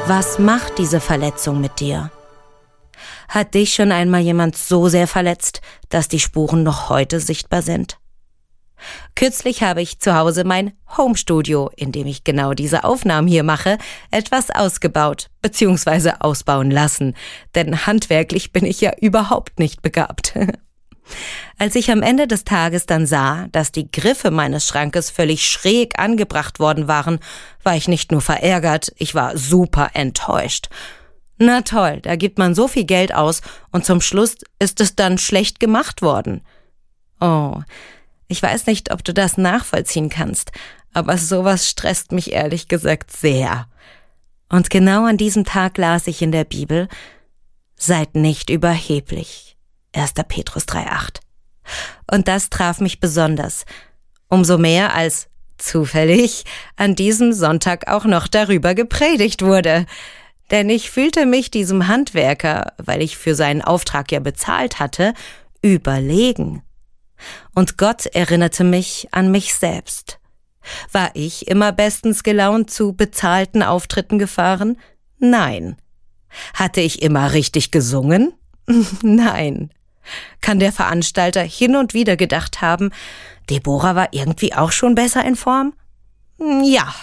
Was macht diese Verletzung mit dir? Hat dich schon einmal jemand so sehr verletzt, dass die Spuren noch heute sichtbar sind? Kürzlich habe ich zu Hause mein Homestudio, in dem ich genau diese Aufnahmen hier mache, etwas ausgebaut bzw. ausbauen lassen, denn handwerklich bin ich ja überhaupt nicht begabt. Als ich am Ende des Tages dann sah, dass die Griffe meines Schrankes völlig schräg angebracht worden waren, war ich nicht nur verärgert, ich war super enttäuscht. Na toll, da gibt man so viel Geld aus und zum Schluss ist es dann schlecht gemacht worden. Oh, ich weiß nicht, ob du das nachvollziehen kannst, aber sowas stresst mich ehrlich gesagt sehr. Und genau an diesem Tag las ich in der Bibel: Seid nicht überheblich. 1. Petrus 3,8. Und das traf mich besonders. Umso mehr, als zufällig an diesem Sonntag auch noch darüber gepredigt wurde. Denn ich fühlte mich diesem Handwerker, weil ich für seinen Auftrag ja bezahlt hatte, überlegen. Und Gott erinnerte mich an mich selbst. War ich immer bestens gelaunt zu bezahlten Auftritten gefahren? Nein. Hatte ich immer richtig gesungen? Nein. Kann der Veranstalter hin und wieder gedacht haben, Deborah war irgendwie auch schon besser in Form? Ja.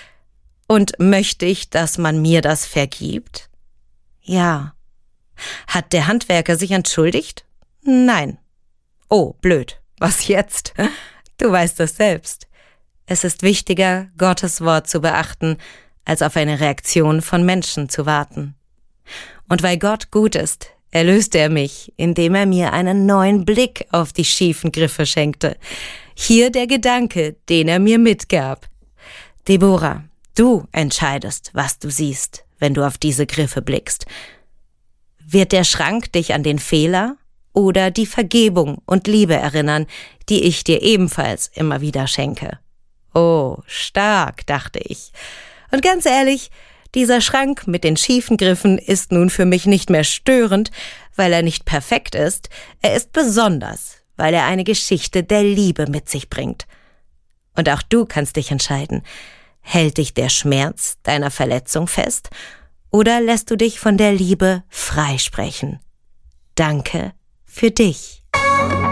Und möchte ich, dass man mir das vergibt? Ja. Hat der Handwerker sich entschuldigt? Nein. Oh, blöd. Was jetzt? Du weißt es selbst. Es ist wichtiger, Gottes Wort zu beachten, als auf eine Reaktion von Menschen zu warten. Und weil Gott gut ist, erlöste er mich, indem er mir einen neuen Blick auf die schiefen Griffe schenkte. Hier der Gedanke, den er mir mitgab. Deborah, du entscheidest, was du siehst, wenn du auf diese Griffe blickst. Wird der Schrank dich an den Fehler oder die Vergebung und Liebe erinnern, die ich dir ebenfalls immer wieder schenke? Oh, stark, dachte ich. Und ganz ehrlich, dieser Schrank mit den schiefen Griffen ist nun für mich nicht mehr störend, weil er nicht perfekt ist. Er ist besonders, weil er eine Geschichte der Liebe mit sich bringt. Und auch du kannst dich entscheiden. Hält dich der Schmerz deiner Verletzung fest oder lässt du dich von der Liebe freisprechen? Danke für dich.